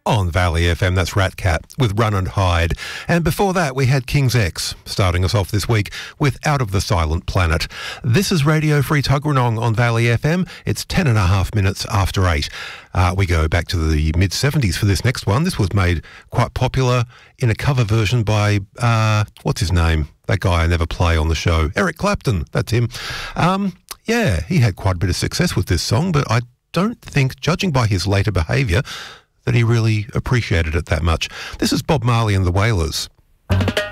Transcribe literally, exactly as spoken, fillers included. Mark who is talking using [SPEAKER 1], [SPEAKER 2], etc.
[SPEAKER 1] on Valley F M. That's Rat Cat with Run and Hide. And before that, we had King's X starting us off this week with Out of the Silent Planet. This is Radio Free Tuggeranong on Valley F M. It's ten and a half minutes after eight. Uh, we go back to the mid-seventies for this next one. This was made quite popular in a cover version by, uh, what's his name? That guy I never play on the show. Eric Clapton, that's him. Um, yeah, he had quite a bit of success with this song, but I don't think, judging by his later behaviour, that he really appreciated it that much. This is Bob Marley and the Wailers.